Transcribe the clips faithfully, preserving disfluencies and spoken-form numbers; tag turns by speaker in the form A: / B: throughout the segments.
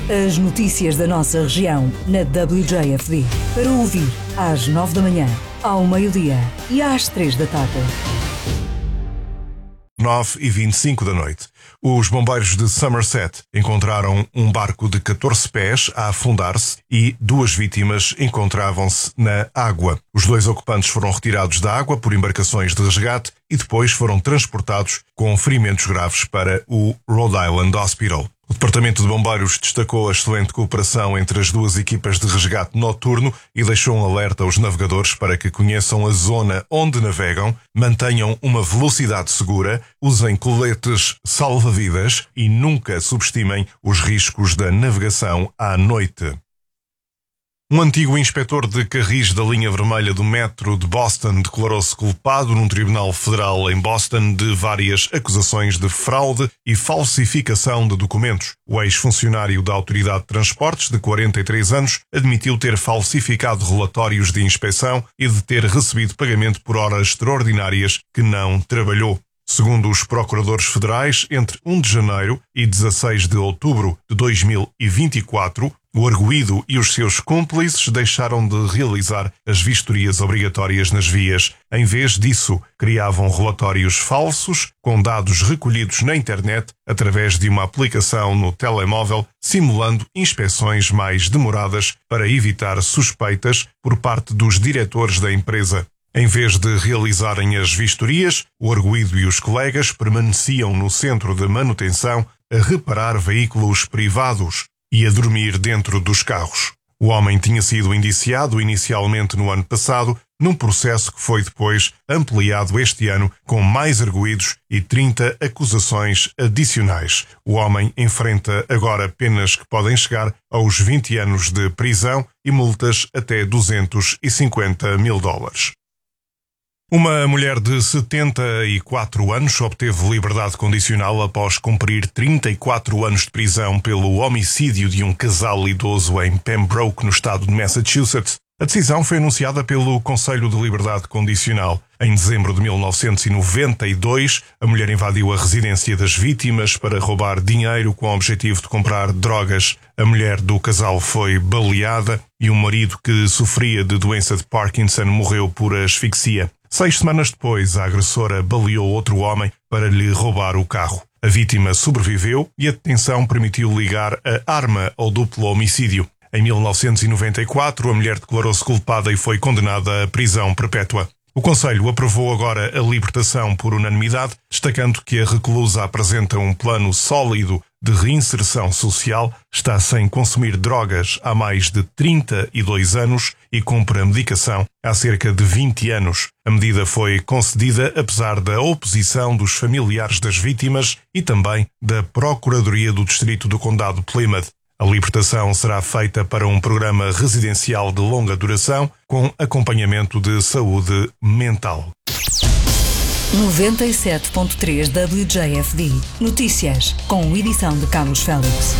A: As notícias da nossa região na W J F D. Para ouvir às nove da manhã, ao meio-dia e às três da tarde.
B: nove e vinte e cinco da noite. Os bombeiros de Somerset encontraram um barco de catorze pés a afundar-se e duas vítimas encontravam-se na água. Os dois ocupantes foram retirados da água por embarcações de resgate e depois foram transportados com ferimentos graves para o Rhode Island Hospital. O Departamento de Bombeiros destacou a excelente cooperação entre as duas equipas de resgate noturno e deixou um alerta aos navegadores para que conheçam a zona onde navegam, mantenham uma velocidade segura, usem coletes salva-vidas e nunca subestimem os riscos da navegação à noite. Um antigo inspetor de carris da linha vermelha do metro de Boston declarou-se culpado num tribunal federal em Boston de várias acusações de fraude e falsificação de documentos. O ex-funcionário da Autoridade de Transportes, de quarenta e três anos, admitiu ter falsificado relatórios de inspeção e de ter recebido pagamento por horas extraordinárias que não trabalhou. Segundo os procuradores federais, entre primeiro de janeiro e dezasseis de outubro de dois mil e vinte e quatro, o arguido e os seus cúmplices deixaram de realizar as vistorias obrigatórias nas vias. Em vez disso, criavam relatórios falsos com dados recolhidos na internet através de uma aplicação no telemóvel, simulando inspeções mais demoradas para evitar suspeitas por parte dos diretores da empresa. Em vez de realizarem as vistorias, o arguido e os colegas permaneciam no centro de manutenção a reparar veículos privados e a dormir dentro dos carros. O homem tinha sido indiciado inicialmente no ano passado, num processo que foi depois ampliado este ano com mais arguidos e trinta acusações adicionais. O homem enfrenta agora penas que podem chegar aos vinte anos de prisão e multas até duzentos e cinquenta mil dólares. Uma mulher de setenta e quatro anos obteve liberdade condicional após cumprir trinta e quatro anos de prisão pelo homicídio de um casal idoso em Pembroke, no estado de Massachusetts. A decisão foi anunciada pelo Conselho de Liberdade Condicional. Em dezembro de mil novecentos e noventa e dois, a mulher invadiu a residência das vítimas para roubar dinheiro com o objetivo de comprar drogas. A mulher do casal foi baleada e o marido, que sofria de doença de Parkinson, morreu por asfixia. Seis semanas depois, a agressora baleou outro homem para lhe roubar o carro. A vítima sobreviveu e a detenção permitiu ligar a arma ao duplo homicídio. Em mil novecentos e noventa e quatro, a mulher declarou-se culpada e foi condenada à prisão perpétua. O Conselho aprovou agora a libertação por unanimidade, destacando que a reclusa apresenta um plano sólido de reinserção social, está sem consumir drogas há mais de trinta e dois anos e cumpre a medicação há cerca de vinte anos. A medida foi concedida apesar da oposição dos familiares das vítimas e também da Procuradoria do Distrito do Condado de Plymouth. A libertação será feita para um programa residencial de longa duração com acompanhamento de saúde mental.
A: noventa e sete ponto três W J F D. Notícias, com edição de Carlos Félix.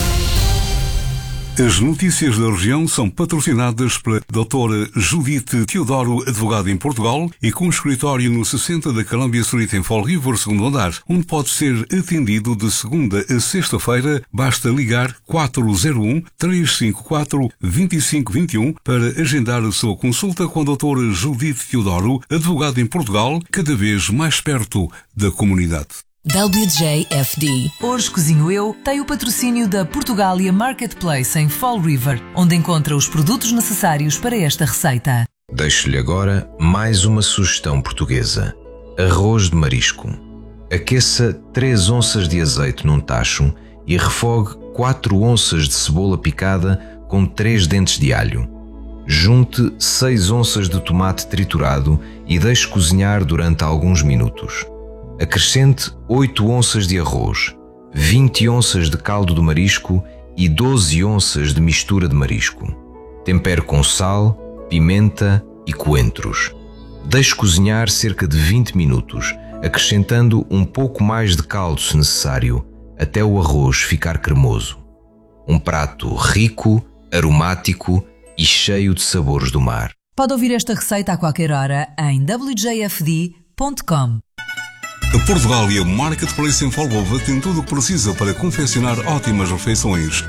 C: As notícias da região são patrocinadas pela doutora Judite Teodoro, advogada em Portugal e com escritório no sessenta da Columbia Street em Fall River, segundo andar, onde pode ser atendido de segunda a sexta-feira. Basta ligar quatro zero um, três cinco quatro, dois cinco dois um para agendar a sua consulta com a doutora Judite Teodoro, advogada em Portugal, cada vez mais perto da comunidade.
A: W J F D. Hoje Cozinho Eu tem o patrocínio da Portugália Marketplace em Fall River, onde encontra os produtos necessários para esta receita.
D: Deixo-lhe agora mais uma sugestão portuguesa. Arroz de marisco. Aqueça três onças de azeite num tacho e refogue quatro onças de cebola picada com três dentes de alho. Junte seis onças de tomate triturado e deixe cozinhar durante alguns minutos. Acrescente oito onças de arroz, vinte onças de caldo de marisco e doze onças de mistura de marisco. Tempere com sal, pimenta e coentros. Deixe cozinhar cerca de vinte minutos, acrescentando um pouco mais de caldo se necessário, até o arroz ficar cremoso. Um prato rico, aromático e cheio de sabores do mar.
A: Pode ouvir esta receita a qualquer hora em w j f d ponto com.
C: A Portugália Marketplace em Fall River tem tudo o que precisa para confeccionar ótimas refeições.